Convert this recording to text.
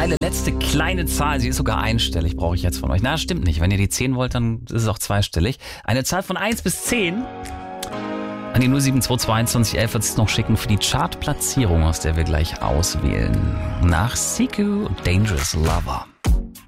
eine letzte kleine Zahl, sie ist sogar einstellig, brauche ich jetzt von euch. Na, stimmt nicht. Wenn ihr die 10 wollt, dann ist es auch zweistellig. Eine Zahl von 1 bis 10 an die 07222 11 wird es noch schicken für die Chartplatzierung, aus der wir gleich auswählen. Nach Siku Dangerous Lover.